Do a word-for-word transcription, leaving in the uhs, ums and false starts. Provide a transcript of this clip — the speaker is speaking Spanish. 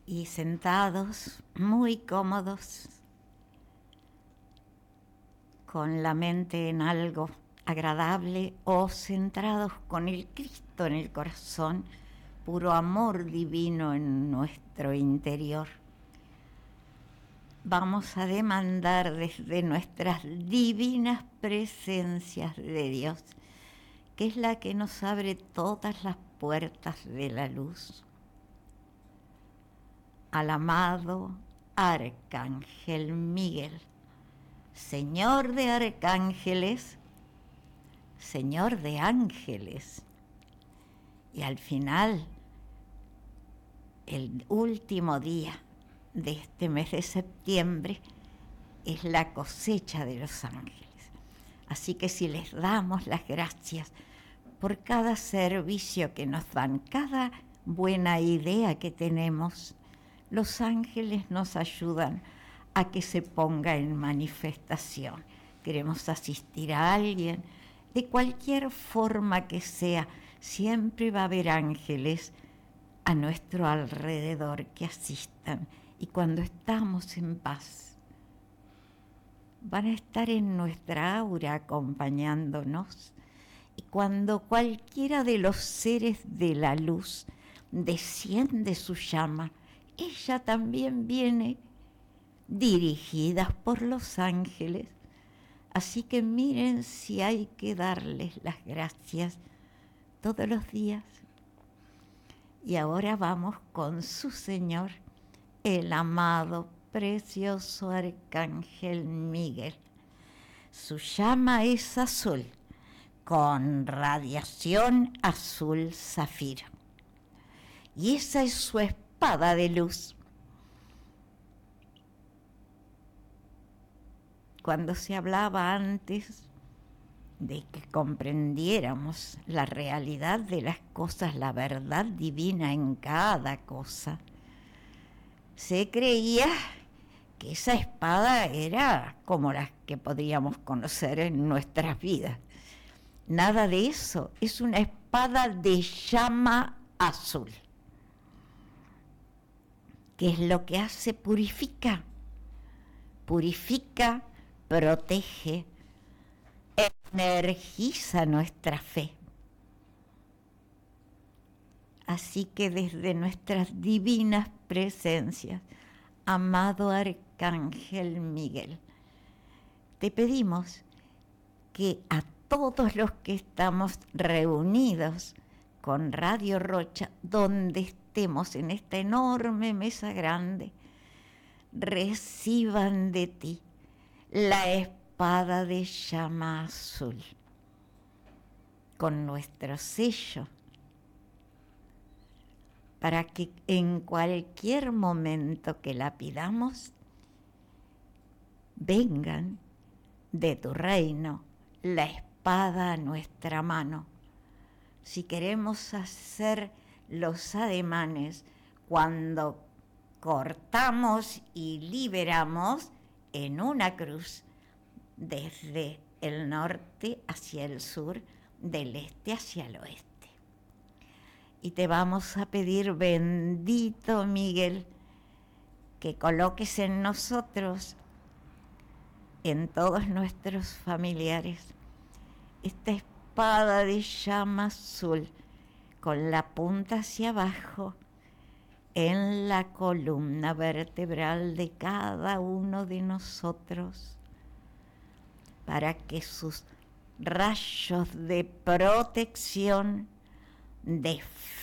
y sentados, muy cómodos, con la mente en algo agradable o centrados con el Cristo en el corazón, puro amor divino en nuestro interior. Vamos a demandar desde nuestras divinas presencias de Dios, que es la que nos abre todas las puertas de la luz, al amado Arcángel Miguel, Señor de arcángeles, Señor de ángeles, y al final, el último día de este mes de septiembre es la cosecha de los ángeles. Así que si les damos las gracias por cada servicio que nos dan, cada buena idea que tenemos, los ángeles nos ayudan a que se ponga en manifestación. Queremos asistir a alguien, de cualquier forma que sea, siempre va a haber ángeles a nuestro alrededor que asistan. Y cuando estamos en paz, van a estar en nuestra aura acompañándonos. Y cuando cualquiera de los seres de la luz desciende su llama, ella también viene dirigida por los ángeles. Así que miren si hay que darles las gracias todos los días. Y ahora vamos con su Señor, el amado, precioso Arcángel Miguel. Su llama es azul, con radiación azul zafiro. Y esa es su espada de luz. Cuando se hablaba antes de que comprendiéramos la realidad de las cosas, la verdad divina en cada cosa, se creía que esa espada era como las que podríamos conocer en nuestras vidas. Nada de eso, es una espada de llama azul. ¿Qué es lo que hace? Purifica, purifica, protege, energiza nuestra fe. Así que desde nuestras divinas presencias, amado Arcángel Miguel, te pedimos que a todos los que estamos reunidos con Radio Rocha, donde estemos en esta enorme mesa grande, reciban de ti la espada de llama azul con nuestro sello, para que en cualquier momento que la pidamos, vengan de tu reino la espada a nuestra mano. Si queremos hacer los ademanes cuando cortamos y liberamos en una cruz, desde el norte hacia el sur, del este hacia el oeste. Y te vamos a pedir, bendito Miguel, que coloques en nosotros, en todos nuestros familiares, esta espada de llama azul con la punta hacia abajo en la columna vertebral de cada uno de nosotros, para que sus rayos de protección, de